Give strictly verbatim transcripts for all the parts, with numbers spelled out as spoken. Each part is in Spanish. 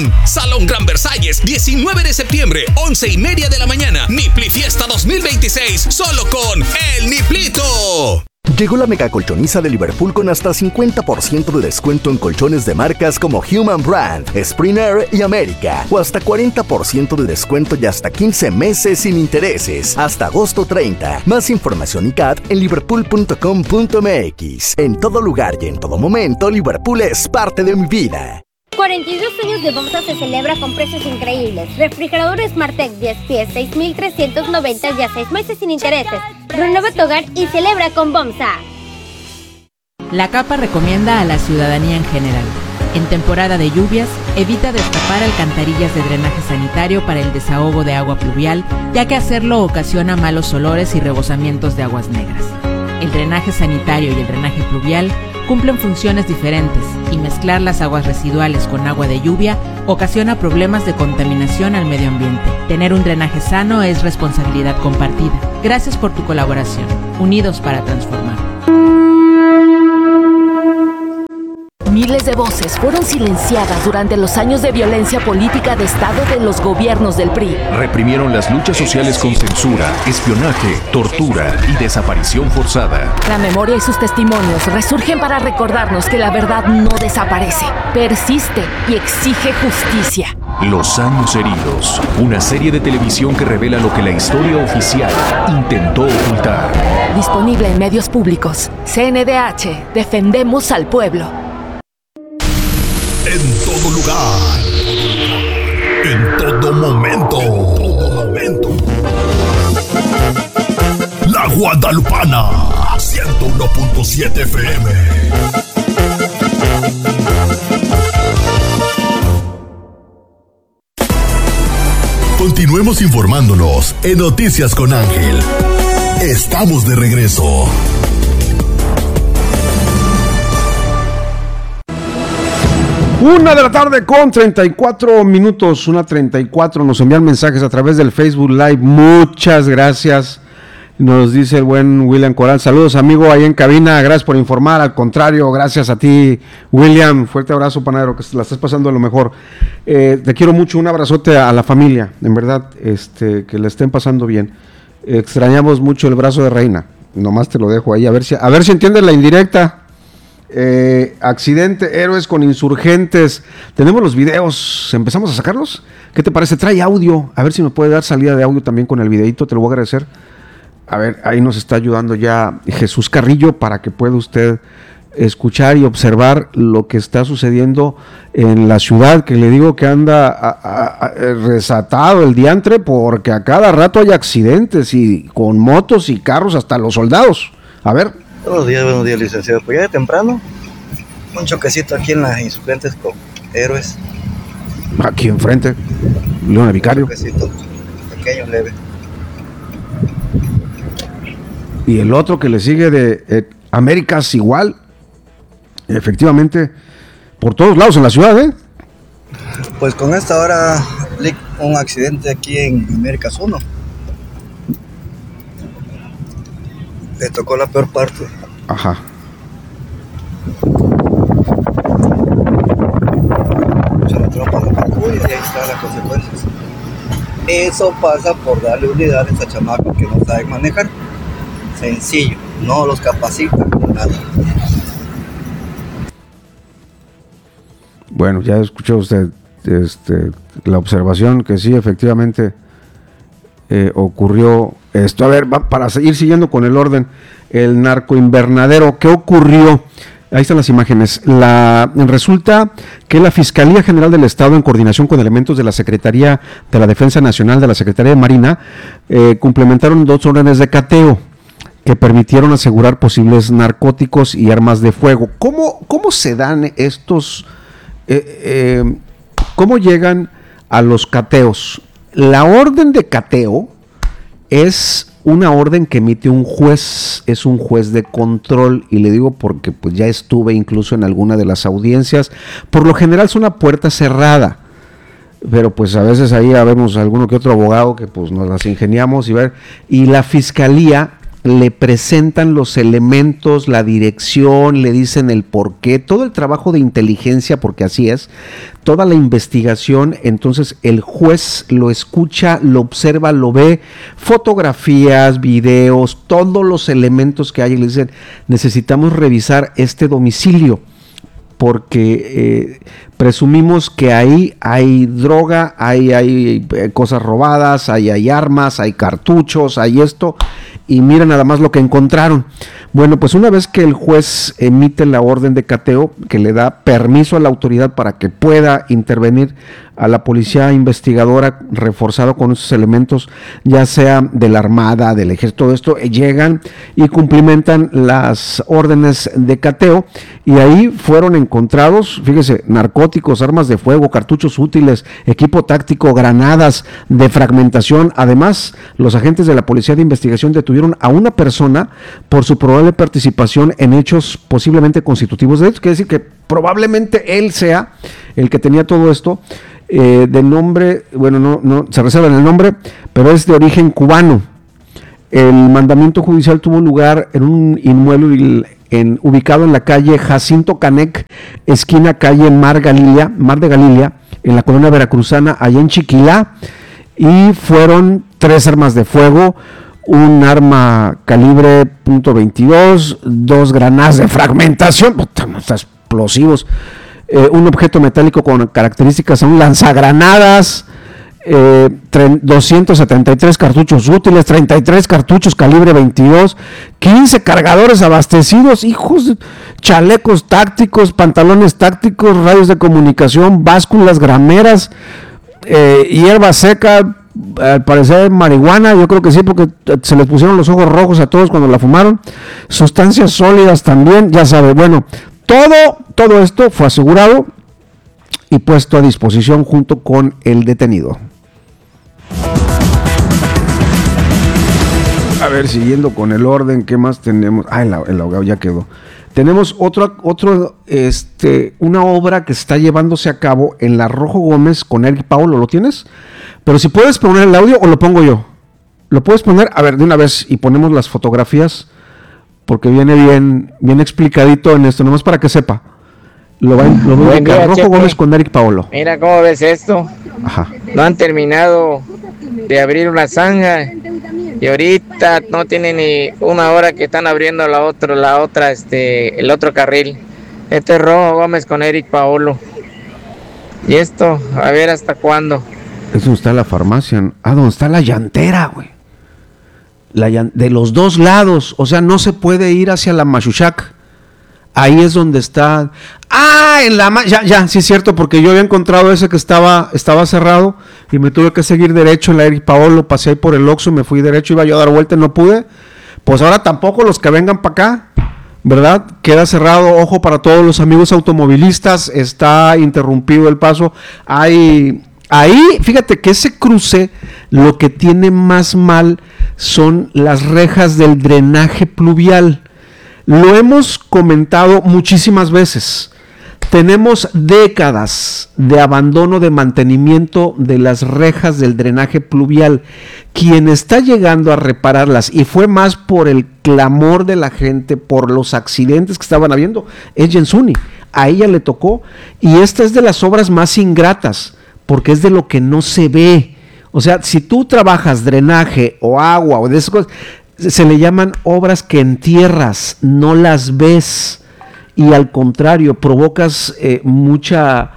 Gran Salón Gran Versalles, diecinueve de septiembre, once y media de la mañana. Nipli Fiesta dos mil veintiséis, solo con El Niplito. Llegó la mega colchoniza de Liverpool con hasta cincuenta por ciento de descuento en colchones de marcas como Human Brand, Spring Air y América, o hasta cuarenta por ciento de descuento y hasta quince meses sin intereses, hasta agosto treinta. Más información y C A D en liverpool punto com punto m x. En todo lugar y en todo momento, Liverpool es parte de mi vida. cuarenta y dos años de Bomsa se celebra con precios increíbles. Refrigerador Smartec diez pies, seis mil trescientos noventa y a seis meses sin intereses. Renueva tu hogar y celebra con Bomsa. La CAPA recomienda a la ciudadanía en general: en temporada de lluvias, evita destapar alcantarillas de drenaje sanitario para el desahogo de agua pluvial, ya que hacerlo ocasiona malos olores y rebosamientos de aguas negras. El drenaje sanitario y el drenaje pluvial cumplen funciones diferentes, y mezclar las aguas residuales con agua de lluvia ocasiona problemas de contaminación al medio ambiente. Tener un drenaje sano es responsabilidad compartida. Gracias por tu colaboración. Unidos para transformar. Miles de voces fueron silenciadas durante los años de violencia política de Estado de los gobiernos del P R I. Reprimieron las luchas sociales con censura, espionaje, tortura y desaparición forzada. La memoria y sus testimonios resurgen para recordarnos que la verdad no desaparece, persiste y exige justicia. Los años heridos, una serie de televisión que revela lo que la historia oficial intentó ocultar. Disponible en medios públicos. C N D H, defendemos al pueblo. En todo lugar, en todo momento, en todo momento. La Guadalupana, ciento uno punto siete F M. Continuemos informándonos en Noticias con Ángel. Estamos de regreso. Una de la tarde con treinta y cuatro minutos, una treinta y cuatro, nos envían mensajes a través del Facebook Live, muchas gracias, nos dice el buen William Coral, saludos amigo ahí en cabina, gracias por informar, al contrario, gracias a ti William, fuerte abrazo panadero, que la estás pasando a lo mejor, eh, te quiero mucho, un abrazote a la familia, en verdad, este, que la estén pasando bien, extrañamos mucho el brazo de Reina, nomás te lo dejo ahí, a ver si, a ver si entiendes la indirecta. Eh, accidente, héroes con insurgentes. Tenemos los videos, ¿empezamos a sacarlos? ¿Qué te parece? Trae audio, a ver si me puede dar salida de audio también con el videito, te lo voy a agradecer. A ver, ahí nos está ayudando ya Jesús Carrillo para que pueda usted escuchar y observar lo que está sucediendo en la ciudad, que le digo que anda a, a, a, resatado el diantre, porque a cada rato hay accidentes y con motos y carros, hasta los soldados. A ver. Buenos días, buenos días, licenciado. Pues ya de temprano, un choquecito aquí en las insurgentes con héroes. Aquí enfrente, Leona Vicario. Un choquecito pequeño, leve. Y el otro que le sigue de eh, Américas igual. Efectivamente, por todos lados en la ciudad, ¿eh? Pues con esta hora, un accidente aquí en Américas uno. Le tocó la peor parte. Ajá. Se la tropa de Cancún y ahí están las consecuencias. Eso pasa por darle unidades a chamacos que no saben manejar. Sencillo, no los capacitan con nada. Bueno, ya escuchó usted este, la observación que sí, efectivamente eh, ocurrió esto. A ver, va, para seguir siguiendo con el orden, el narcoinvernadero, ¿qué ocurrió? Ahí están las imágenes. La, resulta que la Fiscalía General del Estado, en coordinación con elementos de la Secretaría de la Defensa Nacional, de la Secretaría de Marina, eh, complementaron dos órdenes de cateo que permitieron asegurar posibles narcóticos y armas de fuego. ¿Cómo, cómo se dan estos, eh, eh, cómo llegan a los cateos? La orden de cateo es una orden que emite un juez, es un juez de control, y le digo porque pues ya estuve incluso en alguna de las audiencias. Por lo general es una puerta cerrada, pero pues a veces ahí vemos alguno que otro abogado que pues nos las ingeniamos y ver, y la fiscalía le presentan los elementos, la dirección, le dicen el porqué, todo el trabajo de inteligencia, porque así es, toda la investigación. Entonces el juez lo escucha, lo observa, lo ve, fotografías, videos, todos los elementos que hay, y le dicen, necesitamos revisar este domicilio, porque eh, presumimos que ahí hay droga, hay, hay cosas robadas, hay, hay armas, hay cartuchos, hay esto, y mira nada más lo que encontraron. Bueno, pues una vez que el juez emite la orden de cateo, que le da permiso a la autoridad para que pueda intervenir, a la policía investigadora reforzado con esos elementos, ya sea de la Armada, del Ejército, todo esto, llegan y cumplimentan las órdenes de cateo, y ahí fueron encontrados, fíjese, narcóticos, armas de fuego, cartuchos útiles, equipo táctico, granadas de fragmentación. Además, los agentes de la Policía de Investigación detuvieron a una persona por su probable participación en hechos posiblemente constitutivos de hechos, quiere decir que probablemente él sea el que tenía todo esto. Eh, de nombre, bueno, no, no se reserva en el nombre, pero es de origen cubano. El mandamiento judicial tuvo lugar en un inmueble en, ubicado en la calle Jacinto Canec, esquina calle Mar Galilea, Mar de Galilea, en la colonia veracruzana, allá en Chiquilá, y fueron tres armas de fuego, un arma calibre punto veintidós, dos granadas de fragmentación, explosivos, Eh, un objeto metálico con características a un lanzagranadas, eh, doscientos setenta y tres cartuchos útiles, treinta y tres cartuchos calibre veintidós, quince cargadores abastecidos, hijos de chalecos tácticos, pantalones tácticos, radios de comunicación, básculas, grameras, eh, hierba seca, al parecer marihuana, yo creo que sí, porque se les pusieron los ojos rojos a todos cuando la fumaron, sustancias sólidas también, ya sabe, bueno, Todo, todo esto fue asegurado y puesto a disposición junto con el detenido. A ver, siguiendo con el orden, ¿qué más tenemos? Ah, el, el ahogado ya quedó. Tenemos otro, otro, este, una obra que está llevándose a cabo en la Rojo Gómez con Eric Paulo, ¿lo tienes? Pero si puedes poner el audio o lo pongo yo. ¿Lo puedes poner? A ver, de una vez, y ponemos las fotografías, porque viene bien, bien explicadito en esto, nomás para que sepa. Lo va, lo voy a indicar. Rojo Gómez con Eric Paolo. Mira cómo ves esto. Ajá. No han terminado de abrir una zanja y ahorita no tiene ni una hora que están abriendo la otra, la otra, este, el otro carril. Este es Rojo Gómez con Eric Paolo. Y esto, a ver hasta cuándo. Es donde está la farmacia. Ah, donde está la llantera, güey. La, de los dos lados, o sea, no se puede ir hacia la Machuchac. Ahí es donde está. Ah, en la ya, ya, sí es cierto, porque yo había encontrado ese que estaba, estaba cerrado y me tuve que seguir derecho en la Eric Paolo, pasé ahí por el Oxxo, me fui derecho, iba yo a dar vuelta y no pude. Pues ahora tampoco los que vengan para acá, ¿verdad? Queda cerrado, ojo para todos los amigos automovilistas, está interrumpido el paso. Hay ahí, fíjate que ese cruce, lo que tiene más mal son las rejas del drenaje pluvial. Lo hemos comentado muchísimas veces. Tenemos décadas de abandono de mantenimiento de las rejas del drenaje pluvial. Quien está llegando a repararlas, y fue más por el clamor de la gente, por los accidentes que estaban habiendo, es Yensuni. A ella le tocó, y esta es de las obras más ingratas, porque es de lo que no se ve. O sea, si tú trabajas drenaje o agua o de esas cosas, se le llaman obras que entierras, no las ves, y al contrario, provocas eh, mucha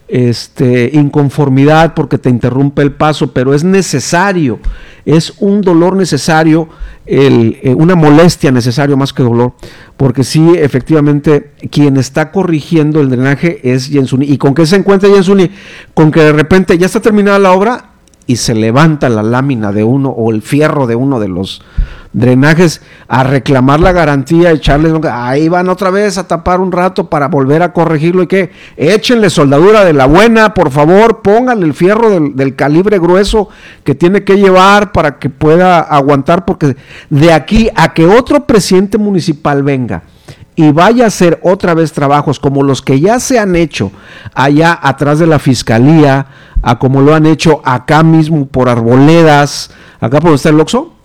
este, inconformidad porque te interrumpe el paso, pero es necesario, es un dolor necesario, el, eh, una molestia necesario más que dolor, porque sí, efectivamente, quien está corrigiendo el drenaje es Yensuni. ¿Y con qué se encuentra Yensuni? Con que de repente ya está terminada la obra y se levanta la lámina de uno o el fierro de uno de los drenajes a reclamar la garantía, echarles, ahí van otra vez a tapar un rato para volver a corregirlo. Y que échenle soldadura de la buena, por favor, pónganle el fierro del, del calibre grueso que tiene que llevar para que pueda aguantar, porque de aquí a que otro presidente municipal venga y vaya a hacer otra vez trabajos como los que ya se han hecho allá atrás de la fiscalía, a como lo han hecho acá mismo por Arboledas, acá por donde está el Oxxo,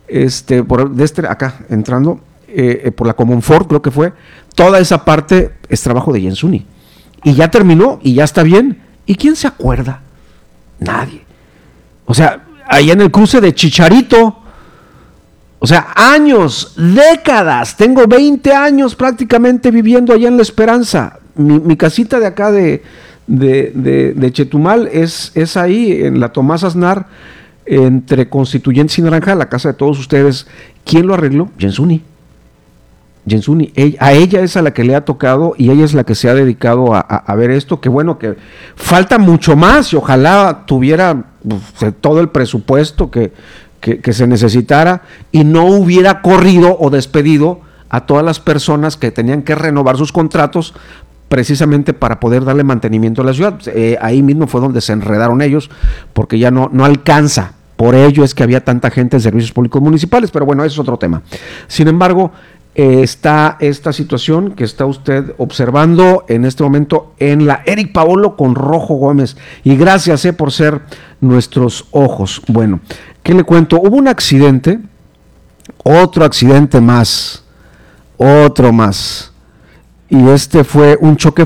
este, por de este acá, entrando, eh, eh, por la Comonfort, creo que fue, toda esa parte es trabajo de Jensuni. Y ya terminó, y ya está bien. ¿Y quién se acuerda? Nadie. O sea, allá en el cruce de Chicharito, o sea, años, décadas, tengo veinte años prácticamente viviendo allá en La Esperanza. Mi, mi casita de acá de, de, de, de Chetumal es, es ahí, en la Tomás Aznar, entre Constituyentes y Naranja, la casa de todos ustedes. ¿Quién lo arregló? Jensuni. Jensuni, ella, a ella es a la que le ha tocado y ella es la que se ha dedicado a, a, a ver esto, que bueno, que falta mucho más y ojalá tuviera pues, todo el presupuesto que, que, que se necesitara y no hubiera corrido o despedido a todas las personas que tenían que renovar sus contratos precisamente para poder darle mantenimiento a la ciudad. Eh, ahí mismo fue donde se enredaron ellos, porque ya no, no alcanza. Por ello es que había tanta gente en servicios públicos municipales, pero bueno, eso es otro tema. Sin embargo, eh, está esta situación que está usted observando en este momento en la Eric Paolo con Rojo Gómez. Y gracias eh, por ser nuestros ojos. Bueno, ¿qué le cuento? Hubo un accidente, otro accidente más, otro más. Y este fue un choque